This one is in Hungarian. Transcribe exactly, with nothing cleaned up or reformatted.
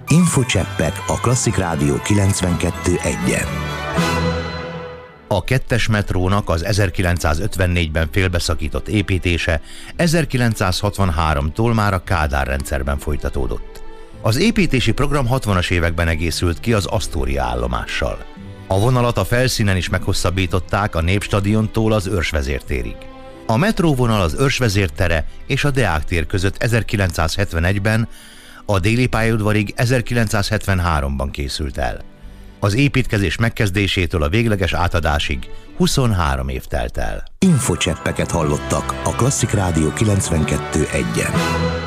Infocseppek a Klasszik Rádió kilencvenkettő egyen. A kettes metrónak az ezerkilencszázötvennégyben félbeszakított építése ezerkilencszázhatvanháromtól már a Kádár rendszerben folytatódott. Az építési program hatvanas években egészült ki az Asztória állomással. A vonalat a felszínen is meghosszabbították a Népstadiontól az Őrsvezértérig. A metróvonal az Őrsvezér tere és a Deák tér között ezerkilencszázhetvenegyben, a Déli pályaudvarig ezerkilencszázhetvenháromban készült el. Az építkezés megkezdésétől a végleges átadásig huszonhárom év telt el. Infocseppeket hallottak a Klasszik Rádió kilencvenkettő egyen.